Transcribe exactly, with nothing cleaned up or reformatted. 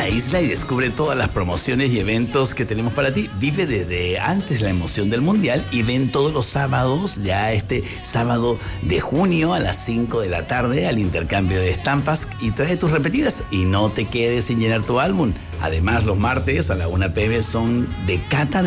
la isla y descubre todas las promociones y eventos que tenemos para ti. Vive desde antes la emoción del Mundial y ven todos los sábados, ya este sábado de junio a las cinco de la tarde, al intercambio de estampas y trae tus repetidas y no te quedes sin llenar tu álbum. Además, los martes a la una p m son de cata de